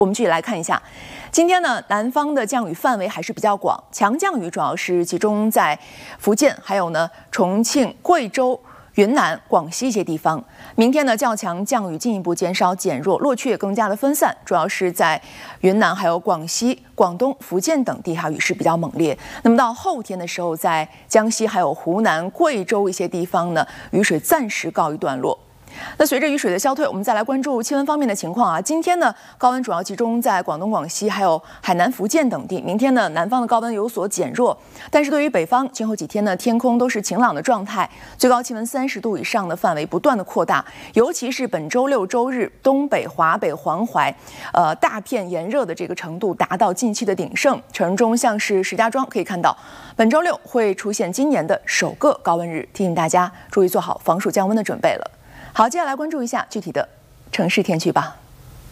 我们继续来看一下，今天呢，南方的降雨范围还是比较广，强降雨主要是集中在福建，还有呢重庆、贵州、云南、广西一些地方。明天呢，较强降雨进一步减少减弱，落区也更加的分散，主要是在云南、还有广西、广东、福建等地雨势比较猛烈。那么到后天的时候，在江西、还有湖南、贵州一些地方呢，雨水暂时告一段落。那随着雨水的消退，我们再来关注气温方面的情况啊。今天呢，高温主要集中在广东、广西，还有海南、福建等地。明天呢，南方的高温有所减弱，但是对于北方，今后几天呢，天空都是晴朗的状态，最高气温30度以上的范围不断的扩大，尤其是本周六周日，东北、华北、黄淮，大片炎热的这个程度达到近期的鼎盛。城中像是石家庄可以看到，本周六会出现今年的首个高温日，提醒大家注意做好防暑降温的准备了。好，接下来关注一下具体的城市天气吧。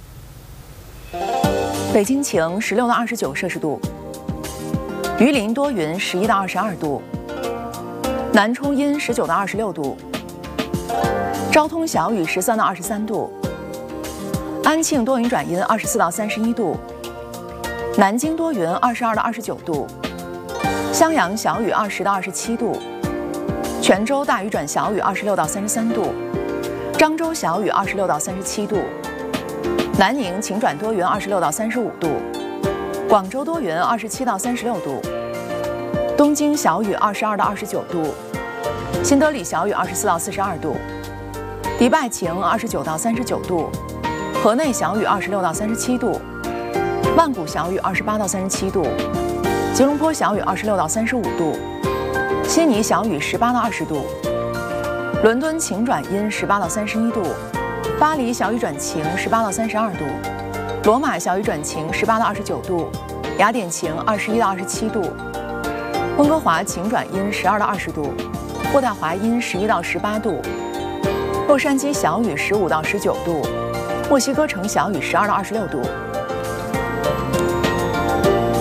北京晴，16到29摄氏度；榆林多云，11到22度；南充阴，19到26度；昭通小雨，13到23度；安庆多云转阴，24到31度；南京多云，22到29度；襄阳小雨，20到27度；泉州大雨转小雨，26到33度。漳州小雨26到37度，南宁晴转多云26到35度，广州多云27到36度，东京小雨22到29度，新德里小雨24到42度，迪拜晴29到39度，河内小雨26到37度，曼谷小雨28到37度，吉隆坡小雨26到35度，悉尼小雨18到20度。伦敦晴转阴18到31度，巴黎小雨转晴18到32度，罗马小雨转晴18到29度，雅典晴21到27度，温哥华晴转阴12到20度，渥太华阴11到18度，洛杉矶小雨15到19度，墨西哥城小雨12到26度。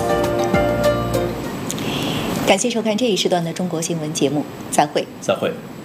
感谢收看这一时段的中国新闻节目，再会。